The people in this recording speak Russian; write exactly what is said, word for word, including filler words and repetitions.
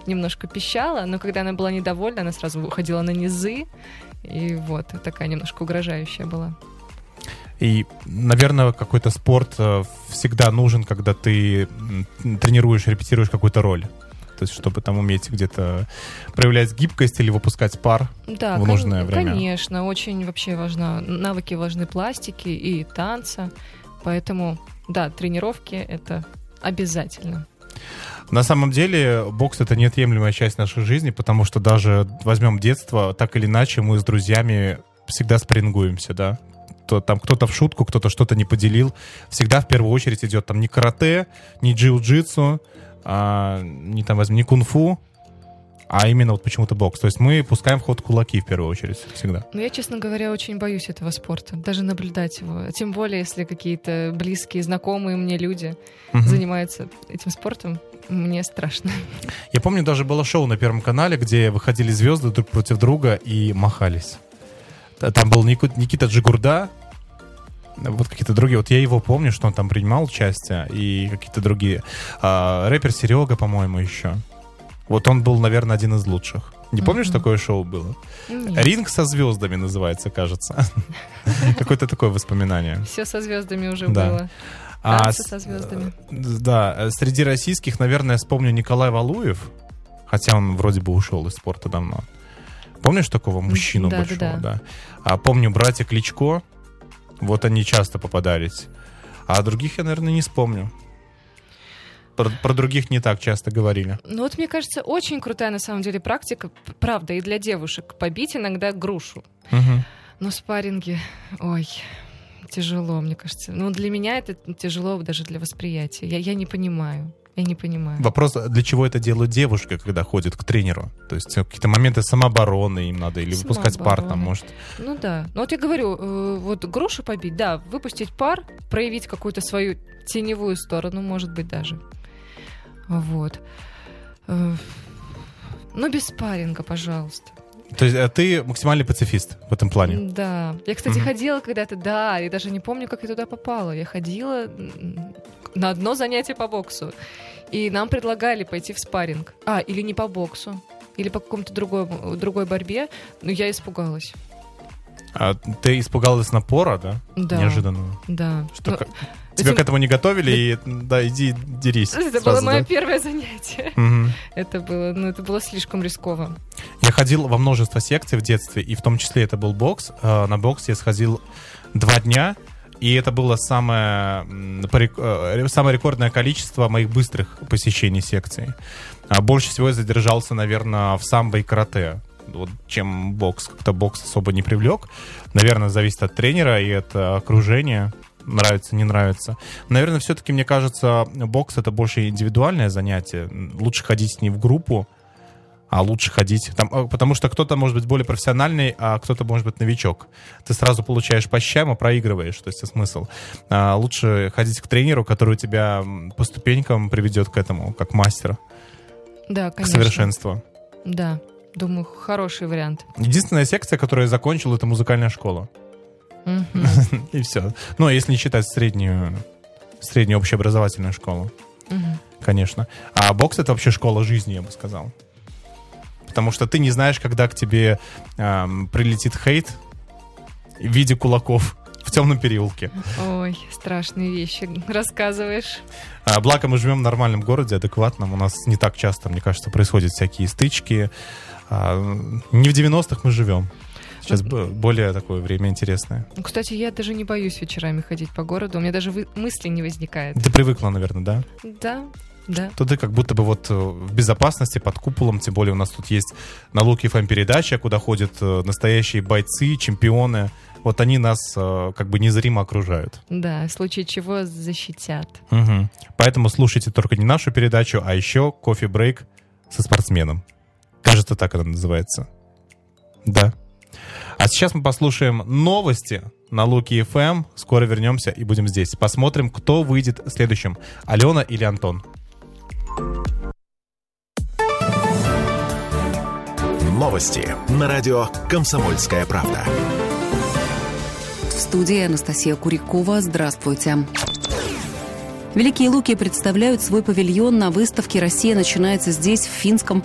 немножко пищала, но когда она была недовольна, она сразу уходила на низы, и вот, такая немножко угрожающая была. И, наверное, какой-то спорт всегда нужен, когда ты тренируешь, репетируешь какую-то роль. То есть, чтобы там уметь где-то проявлять гибкость или выпускать пар да, в нужное кон- время. Конечно, очень вообще важно. Навыки важны пластики и танца. Поэтому, да, тренировки — это обязательно. На самом деле, бокс — это неотъемлемая часть нашей жизни, потому что даже возьмем детство, так или иначе мы с друзьями всегда спаррингуемся, да? То, там кто-то в шутку, кто-то что-то не поделил. Всегда в первую очередь идет там не карате, не джиу-джитсу, а, не там возьми, не кунг-фу, а именно вот почему-то бокс. То есть мы пускаем в ход кулаки в первую очередь всегда. Ну, я, честно говоря, очень боюсь этого спорта, даже наблюдать его. Тем более, если какие-то близкие, знакомые мне люди uh-huh. занимаются этим спортом, мне страшно. Я помню, даже было шоу на Первом канале, где выходили звезды друг против друга и махались. Там был Никита Джигурда, вот какие-то другие. Вот я его помню, что он там принимал участие, и какие-то другие. А, рэпер Серега, по-моему, еще. Вот он был, наверное, один из лучших. Не помнишь, mm-hmm. такое шоу было? Нет. «Ринг со звездами» называется, кажется. Какое-то такое воспоминание. Все со звездами уже было. Танцы со звездами. Да, среди российских, наверное, вспомню Николай Валуев, хотя он вроде бы ушел из спорта давно. Помнишь такого мужчину да, большого? Да, да. Да. А помню братья Кличко. Вот они часто попадались. А других я, наверное, не вспомню. Про, про других не так часто говорили. Ну вот, мне кажется, очень крутая на самом деле практика, правда, и для девушек. Побить иногда грушу. Угу. Но спарринги, ой, тяжело, мне кажется. Ну, для меня это тяжело даже для восприятия. Я, я не понимаю. Я не понимаю. Вопрос, для чего это делают девушки, когда ходят к тренеру? То есть какие-то моменты самообороны им надо, или выпускать пар там, может? Ну да. Ну вот я говорю, э, вот грушу побить, да, выпустить пар, проявить какую-то свою теневую сторону, может быть, даже. Вот. Э, ну, без спарринга, пожалуйста. То есть ты максимальный пацифист в этом плане? Да. Я, кстати, mm-hmm. ходила когда-то, да, и даже не помню, как я туда попала. Я ходила на одно занятие по боксу, и нам предлагали пойти в спарринг. А, или не по боксу, или по какому-то другой, другой борьбе, но я испугалась. А ты испугалась напора, да? Да. Неожиданно. Да. Что, но... к... Тебя это... к этому не готовили, и да, иди дерись. Это сразу, было мое да? первое занятие. Угу. Это было, ну, это было слишком рисково. Я ходил во множество секций в детстве, и в том числе это был бокс. На бокс я сходил два дня, и это было самое, самое рекордное количество моих быстрых посещений секций. Больше всего я задержался, наверное, в самбо и карате, вот, чем бокс. Как-то бокс особо не привлек. Наверное, зависит от тренера и от окружения. Нравится, не нравится. Наверное, все-таки, мне кажется, бокс — это больше индивидуальное занятие. Лучше ходить не в группу, а лучше ходить... Там, потому что кто-то может быть более профессиональный, а кто-то может быть новичок. Ты сразу получаешь по щам, а проигрываешь. То есть смысл. А лучше ходить к тренеру, который тебя по ступенькам приведет к этому, как мастера. Да, конечно. К совершенству. Да, думаю, хороший вариант. Единственная секция, которую я закончил, это музыкальная школа. Uh-huh. И все. Ну, если не считать среднюю, среднюю общеобразовательную школу. Uh-huh. Конечно. А бокс — это вообще школа жизни, я бы сказал. Потому что ты не знаешь, когда к тебе эм, прилетит хейт в виде кулаков в темном переулке. Ой, страшные вещи рассказываешь. А, благо мы живем в нормальном городе, адекватном. У нас не так часто, мне кажется, происходят всякие стычки. А, не в девяностых мы живем. Сейчас более такое время интересное. Кстати, я даже не боюсь вечерами ходить по городу. У меня даже вы... мысли не возникает. Ты привыкла, наверное, да? Да, да. То ты как будто бы вот в безопасности, под куполом. Тем более у нас тут есть на Лук эф эм передача, куда ходят настоящие бойцы, чемпионы. Вот они нас как бы незримо окружают. Да, в случае чего защитят. Угу. Поэтому слушайте только не нашу передачу, а еще кофе-брейк со спортсменом. Кажется, так она называется. Да. А сейчас мы послушаем новости на Луки эф эм. Скоро вернемся и будем здесь. Посмотрим, кто выйдет следующим. Алена или Антон? Новости на радио «Комсомольская правда». В студии Анастасия Курякова. Здравствуйте. Великие Луки представляют свой павильон на выставке «Россия начинается здесь», в финском